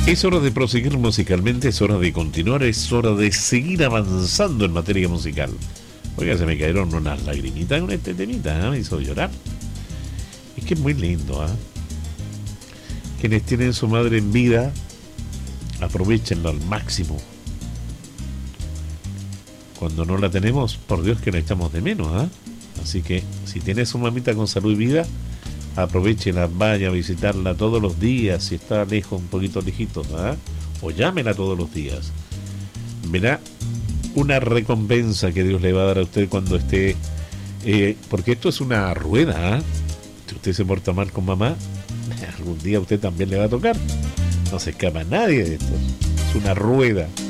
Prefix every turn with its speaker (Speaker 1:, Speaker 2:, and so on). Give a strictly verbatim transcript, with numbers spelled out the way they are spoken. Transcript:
Speaker 1: Es hora de proseguir musicalmente, es hora de continuar, es hora de seguir avanzando en materia musical. Oiga, se me cayeron unas lagrimitas con este temita, ¿eh? Me hizo llorar. Es que es muy lindo, ¿eh? Quienes tienen su madre en vida, aprovechenlo al máximo. Cuando no la tenemos, por Dios que la echamos de menos, ¿eh? Así que si tienes su mamita con salud y vida, aprovechenla, vaya a visitarla todos los días, si está lejos, un poquito lejito, ¿eh? O llámela todos los días. Verá una recompensa que Dios le va a dar a usted cuando esté, eh, porque esto es una rueda, ¿eh? Si usted se porta mal con mamá, algún día a usted también le va a tocar. No se escapa nadie de esto. Es una rueda.